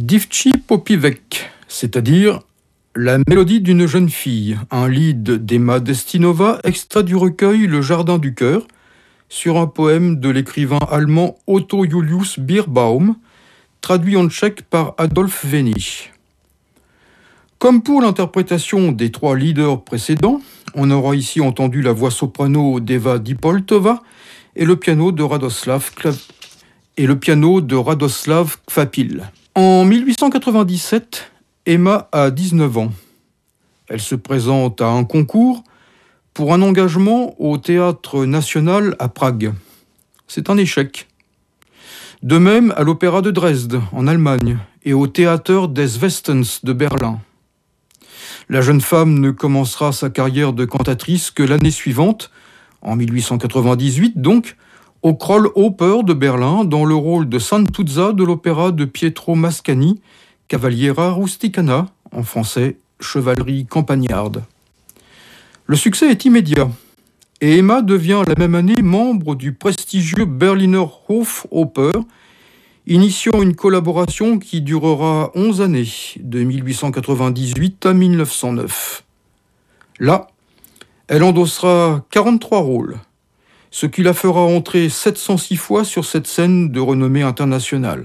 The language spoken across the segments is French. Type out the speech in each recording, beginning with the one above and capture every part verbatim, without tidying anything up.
Divci Popivek, c'est-à-dire La mélodie d'une jeune fille, un lead d'Emma Destinova, extrait du recueil Le Jardin du cœur, sur un poème de l'écrivain allemand Otto Julius Bierbaum, traduit en tchèque par Adolf Veny. Comme pour l'interprétation des trois leaders précédents, on aura ici entendu la voix soprano d'Eva Dipoltova et le piano de Radoslav Klav... et le piano de Radoslav Kvapil. En mille huit cent quatre-vingt-dix-sept, Emma a dix-neuf ans. Elle se présente à un concours pour un engagement au Théâtre National à Prague. C'est un échec. De même à l'Opéra de Dresde, en Allemagne, et au Theater des Westens de Berlin. La jeune femme ne commencera sa carrière de cantatrice que l'année suivante, en mille huit cent quatre-vingt-dix-huit donc, au Kroll-Oper de Berlin, dans le rôle de Santuzza de l'opéra de Pietro Mascagni, Cavaliera Rusticana, en français, chevalerie campagnarde. Le succès est immédiat, et Emma devient la même année membre du prestigieux Berliner Hofoper, initiant une collaboration qui durera onze années, de mille huit cent quatre-vingt-dix-huit à mille neuf cent neuf. Là, elle endossera quarante-trois rôles, ce qui la fera entrer sept cent six fois sur cette scène de renommée internationale.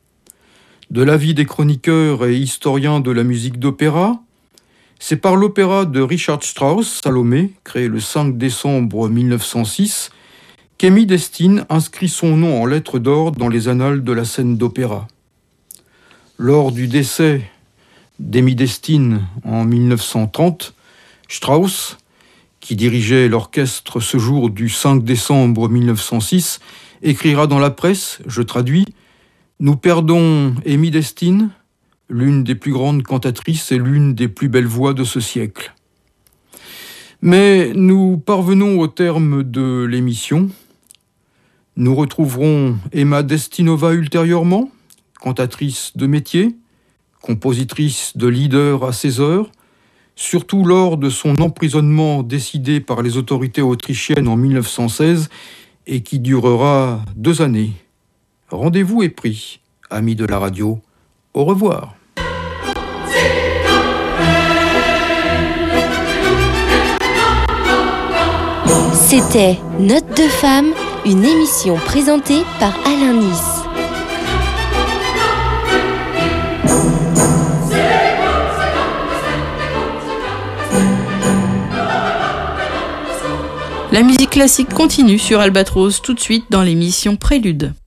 De l'avis des chroniqueurs et historiens de la musique d'opéra, c'est par l'opéra de Richard Strauss, Salomé, créé le cinq décembre mille neuf cent six, qu'Emmy Destin inscrit son nom en lettres d'or dans les annales de la scène d'opéra. Lors du décès d'Emmy Destin en mille neuf cent trente, Strauss, qui dirigeait l'orchestre ce jour du cinq décembre mille neuf cent six, écrira dans la presse, je traduis, « Nous perdons Emmy Destin, l'une des plus grandes cantatrices et l'une des plus belles voix de ce siècle. » Mais nous parvenons au terme de l'émission. Nous retrouverons Emma Destinova ultérieurement, cantatrice de métier, compositrice de leader à ses heures, surtout lors de son emprisonnement décidé par les autorités autrichiennes en mille neuf cent seize et qui durera deux années. Rendez-vous est pris, amis de la radio. Au revoir. C'était Notes de femme, une émission présentée par Alain Nice. La musique classique continue sur Albatros tout de suite dans l'émission Prélude.